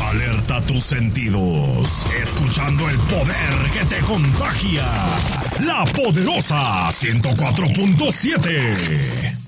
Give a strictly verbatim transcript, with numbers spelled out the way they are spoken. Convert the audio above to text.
Alerta tus sentidos, escuchando el poder que te contagia. La Poderosa ciento cuatro punto siete.